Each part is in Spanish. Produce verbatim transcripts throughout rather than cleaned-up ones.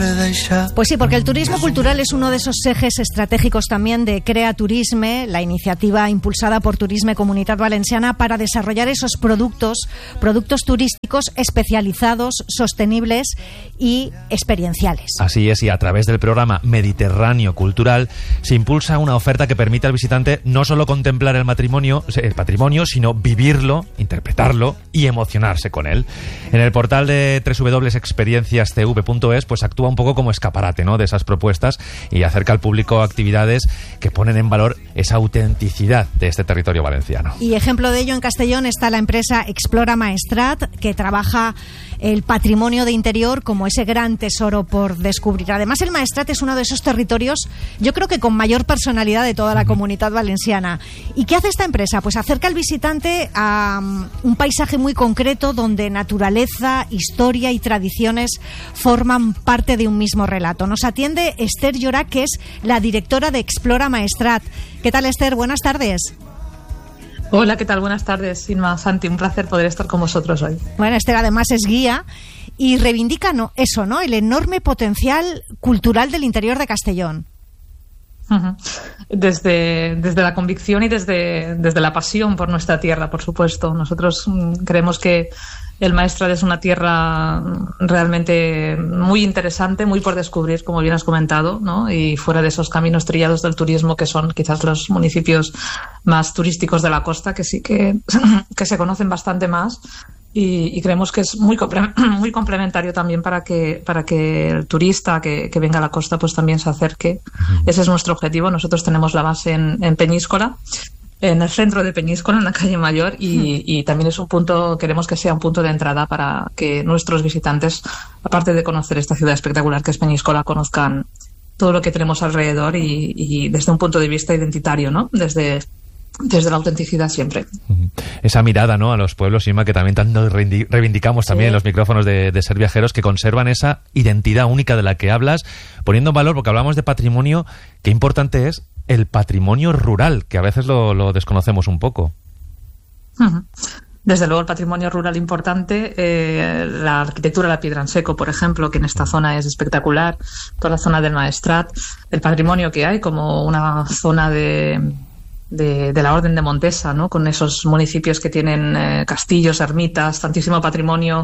Pues sí, porque el turismo cultural es uno de esos ejes estratégicos también de Crea Turisme, la iniciativa impulsada por Turisme Comunitat Valenciana para desarrollar esos productos, productos turísticos especializados, sostenibles y experienciales. Así es, y a través del programa Mediterráneo Cultural se impulsa una oferta que permite al visitante no solo contemplar el matrimonio, el patrimonio, sino vivirlo, interpretarlo y emocionarse con él. En el portal de doble u doble u doble u punto experiencias c v punto es pues actúa un poco como escaparate, ¿no?, de esas propuestas y acerca al público a actividades que ponen en valor esa autenticidad de este territorio valenciano. Y ejemplo de ello en Castellón está la empresa Explora Maestrat, que trabaja el patrimonio de interior como ese gran tesoro por descubrir. Además, el Maestrat es uno de esos territorios, yo creo que con mayor personalidad de toda la Comunitat Valenciana. ¿Y qué hace esta empresa? Pues acerca al visitante a um, un paisaje muy concreto donde naturaleza, historia y tradiciones forman parte de un mismo relato. Nos atiende Esther Llorach, que es la directora de Explora Maestrat. ¿Qué tal, Esther? Buenas tardes. Hola, ¿qué tal? Buenas tardes, Inma, Santi, un placer poder estar con vosotros hoy. Bueno, Esther además es guía y reivindica no, eso, ¿no?, el enorme potencial cultural del interior de Castellón. Uh-huh. Desde, desde la convicción y desde, desde la pasión por nuestra tierra, por supuesto. Nosotros mm, creemos que el Maestrat es una tierra realmente muy interesante, muy por descubrir, como bien has comentado, ¿no? Y fuera de esos caminos trillados del turismo que son quizás los municipios más turísticos de la costa, que sí que, que se conocen bastante más. Y, y creemos que es muy muy complementario también para que para que el turista que, que venga a la costa pues también se acerque. Ese es nuestro objetivo. Nosotros tenemos la base en, en Peñíscola, en el centro de Peñíscola, en la calle Mayor, y, y también es un punto, queremos que sea un punto de entrada para que nuestros visitantes, aparte de conocer esta ciudad espectacular que es Peñíscola, conozcan todo lo que tenemos alrededor y, y desde un punto de vista identitario, ¿no? Desde Desde la autenticidad siempre. Esa mirada, ¿no?, a los pueblos, Inma, que también tanto reivindicamos también sí. en los micrófonos de, de Ser Viajeros, que conservan esa identidad única de la que hablas, poniendo en valor, porque hablamos de patrimonio, qué importante es el patrimonio rural, que a veces lo, lo desconocemos un poco. Uh-huh. Desde luego el patrimonio rural importante, eh, la arquitectura de la piedra en seco, por ejemplo, que en esta zona es espectacular, toda la zona del Maestrat, el patrimonio que hay como una zona de... De, de la Orden de Montesa, ¿no?, con esos municipios que tienen eh, castillos, ermitas, tantísimo patrimonio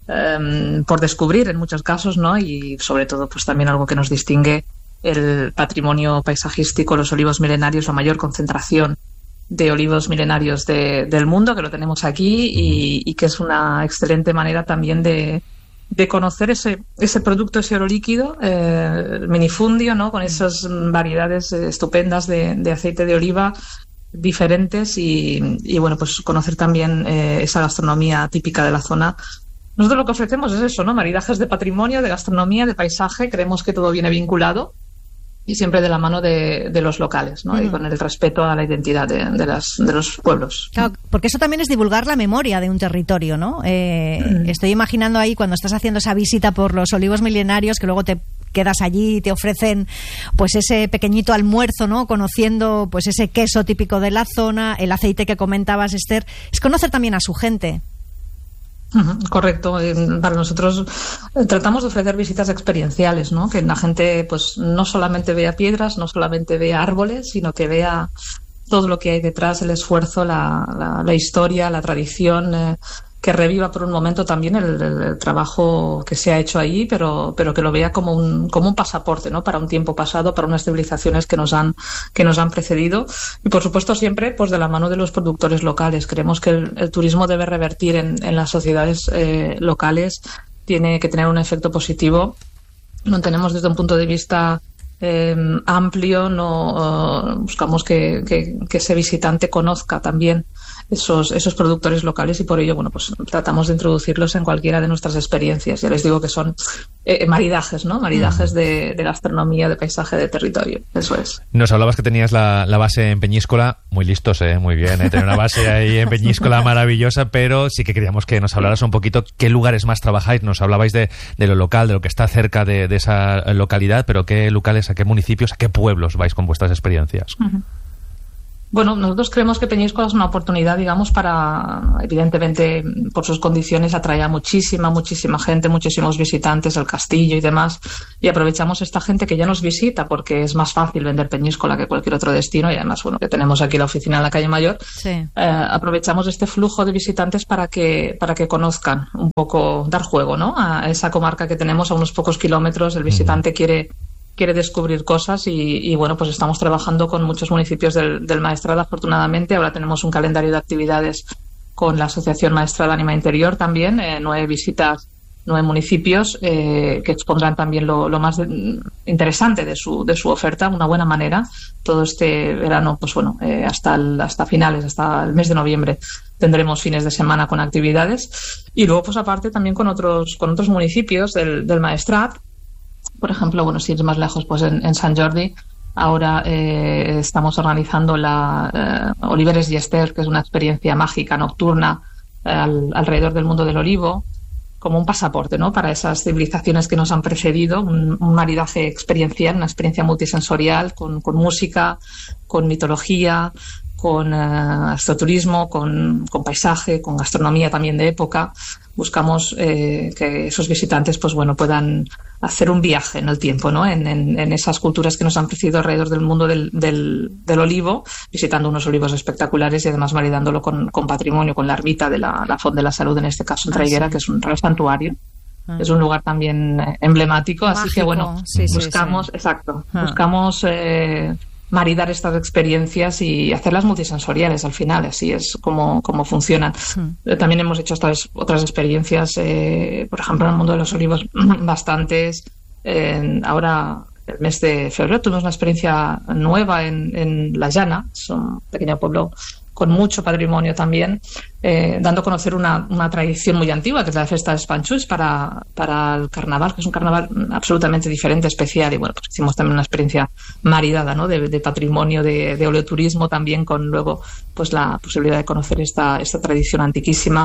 eh, por descubrir en muchos casos, ¿no? Y sobre todo pues también algo que nos distingue, el patrimonio paisajístico, los olivos milenarios, la mayor concentración de olivos milenarios de, del mundo, que lo tenemos aquí y, y que es una excelente manera también de de conocer ese ese producto, ese oro líquido, eh, el minifundio, ¿no?, con esas variedades estupendas de, de aceite de oliva diferentes y, y bueno, pues conocer también eh, esa gastronomía típica de la zona. Nosotros lo que ofrecemos es eso, ¿no?, maridajes de patrimonio, de gastronomía, de paisaje. Creemos que todo viene vinculado y siempre de la mano de, de los locales, ¿no? Mm. Y con el respeto a la identidad de, de, las, de los pueblos. Claro, porque eso también es divulgar la memoria de un territorio, ¿no? Eh, mm. Estoy imaginando ahí cuando estás haciendo esa visita por los olivos milenarios, que luego te quedas allí y te ofrecen pues ese pequeñito almuerzo, ¿no?, conociendo pues ese queso típico de la zona, el aceite que comentabas, Esther. Es conocer también a su gente. Correcto. Para nosotros tratamos de ofrecer visitas experienciales, ¿no?, que la gente pues no solamente vea piedras, no solamente vea árboles, sino que vea todo lo que hay detrás, el esfuerzo, la, la, la historia, la tradición, eh, que reviva por un momento también el, el, el trabajo que se ha hecho ahí, pero, pero que lo vea como un, como un pasaporte, ¿no?, para un tiempo pasado, para unas civilizaciones que nos han, que nos han precedido. Y por supuesto siempre pues de la mano de los productores locales. Creemos que el, el turismo debe revertir en, en las sociedades eh, locales, tiene que tener un efecto positivo. Lo tenemos desde un punto de vista eh, amplio, no uh, buscamos que, que, que ese visitante conozca también esos esos productores locales y por ello bueno pues tratamos de introducirlos en cualquiera de nuestras experiencias. Ya les digo que son eh, maridajes, ¿no? Maridajes de, de gastronomía, de paisaje, de territorio. Eso es. Nos hablabas que tenías la, la base en Peñíscola, muy listos, ¿eh? Muy bien, ¿eh? Tener una base ahí en Peñíscola maravillosa, pero sí que queríamos que nos hablaras un poquito qué lugares más trabajáis. Nos hablabais de, de lo local, de lo que está cerca de, de esa localidad, pero qué locales, a qué municipios, a qué pueblos vais con vuestras experiencias. Uh-huh. Bueno, nosotros creemos que Peñíscola es una oportunidad, digamos, para, evidentemente, por sus condiciones, atraer a muchísima, muchísima gente, muchísimos visitantes al castillo y demás, y aprovechamos esta gente que ya nos visita, porque es más fácil vender Peñíscola que cualquier otro destino, y además, bueno, que tenemos aquí la oficina en la calle Mayor, sí. eh, aprovechamos este flujo de visitantes para que, para que conozcan un poco, dar juego, ¿no?, a esa comarca que tenemos a unos pocos kilómetros. El visitante quiere quiere descubrir cosas y, y bueno, pues estamos trabajando con muchos municipios del, del Maestrat, afortunadamente. Ahora tenemos un calendario de actividades con la Asociación Maestrat Ánima Interior también, eh, nueve visitas, nueve municipios eh, que expondrán también lo, lo más de, interesante de su, de su oferta, una buena manera. Todo este verano, pues bueno, eh, hasta, el, hasta finales, hasta el mes de noviembre tendremos fines de semana con actividades, y luego pues aparte también con otros, con otros municipios del, del Maestrat. Por ejemplo, bueno, si es más lejos, pues en, en Sant Jordi ahora eh, estamos organizando la eh, Oliveres y Ester, que es una experiencia mágica nocturna eh, al, alrededor del mundo del olivo, como un pasaporte, ¿no?, para esas civilizaciones que nos han precedido, un, un maridaje experiencial, una experiencia multisensorial con, con música, con mitología, con eh, astroturismo, con, con paisaje, con gastronomía también de época. Buscamos eh, que esos visitantes, pues bueno, puedan hacer un viaje en el tiempo, ¿no?, en, en, en esas culturas que nos han precedido alrededor del mundo del, del, del olivo, visitando unos olivos espectaculares y además maridándolo con, con patrimonio, con la ermita de la, la Font de la Salud, en este caso en Traiguera, ah, sí. que es un real santuario. Ah. Es un lugar también eh, emblemático, mágico. Así que bueno, sí, buscamos, sí, sí. exacto, ah. buscamos eh, maridar estas experiencias y hacerlas multisensoriales al final, así es como, como funcionan. Mm. También hemos hecho otras, otras experiencias, eh, por ejemplo, en el mundo de los olivos, bastantes. Eh, ahora, el mes de febrero, tuvimos una experiencia nueva en, en La Llana, es un pequeño pueblo con mucho patrimonio también, eh, dando a conocer una, una tradición muy antigua, que es la fiesta de Espanxús para, para el carnaval, que es un carnaval absolutamente diferente, especial, y bueno, pues hicimos también una experiencia maridada, ¿no?, de, de patrimonio, de, de oleoturismo también, con luego pues la posibilidad de conocer esta, esta tradición antiquísima.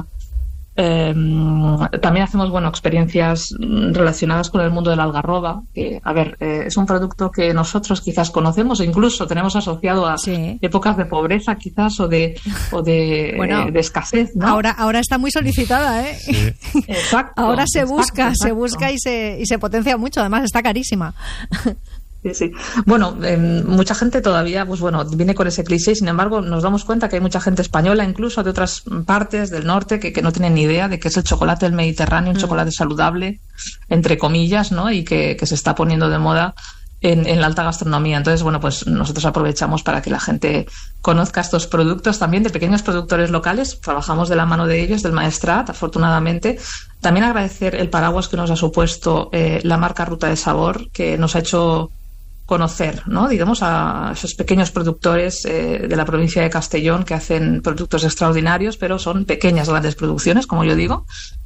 Eh, también hacemos, bueno, experiencias relacionadas con el mundo de la algarroba, que, a ver, eh, es un producto que nosotros quizás conocemos, e incluso tenemos asociado a sí. épocas de pobreza quizás, o de o de, bueno, eh, de escasez, ¿no? Ahora, ahora está muy solicitada, ¿eh? Sí. Exacto. Ahora se exacto, busca, exacto. se busca y se, y se potencia mucho, además está carísima. Sí, sí. Bueno, eh, mucha gente todavía, pues bueno, viene con ese cliché, sin embargo, nos damos cuenta que hay mucha gente española, incluso de otras partes del norte, que, que no tienen ni idea de que es el chocolate del Mediterráneo, un mm. chocolate saludable, entre comillas, ¿no?, y que, que se está poniendo de moda en, en la alta gastronomía. Entonces, bueno, pues nosotros aprovechamos para que la gente conozca estos productos también de pequeños productores locales. Trabajamos de la mano de ellos, del Maestrat, afortunadamente. También agradecer el paraguas que nos ha supuesto eh, la marca Ruta de Sabor, que nos ha hecho conocer, ¿no?, digamos, a esos pequeños productores eh, de la provincia de Castellón, que hacen productos extraordinarios, pero son pequeñas, grandes producciones, como yo digo.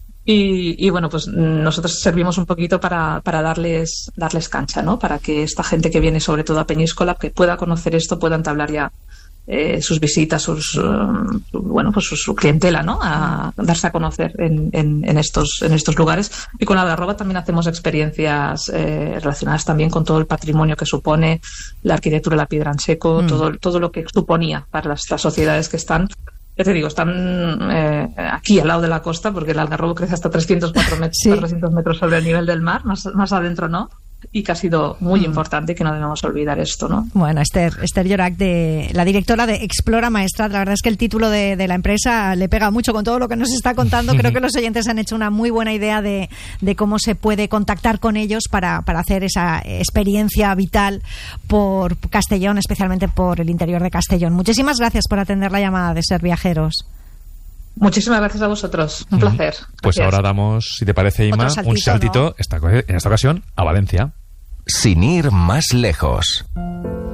Y, y bueno, pues nosotros servimos un poquito para, para darles, darles cancha, ¿no?, para que esta gente que viene sobre todo a Peñíscola, que pueda conocer esto, pueda entablar ya eh, sus visitas, sus, uh, bueno, pues su, su clientela, ¿no?, a darse a conocer en, en, en estos en estos lugares. Y con la algarroba también hacemos experiencias eh, relacionadas también con todo el patrimonio que supone la arquitectura de la piedra en seco, mm. todo, todo lo que suponía para las, las sociedades que están, ya te digo, están eh, aquí al lado de la costa, porque el algarrobo crece hasta trescientos cuatro metros, sí. cuatrocientos metros sobre el nivel del mar, más, más adentro no. Y que ha sido muy mm. importante, que no debemos olvidar esto, ¿no? Bueno, Esther, Esther Llorac, de, la directora de Explora Maestrat, la verdad es que el título de, de la empresa le pega mucho con todo lo que nos está contando. Creo que los oyentes han hecho una muy buena idea de, de cómo se puede contactar con ellos para, para hacer esa experiencia vital por Castellón, especialmente por el interior de Castellón. Muchísimas gracias por atender la llamada de Ser Viajeros. Muchísimas gracias a vosotros, un placer. Gracias. Pues ahora damos, si te parece, Ima, saltito, un saltito, ¿no?, esta, en esta ocasión, a Valencia. Sin ir más lejos.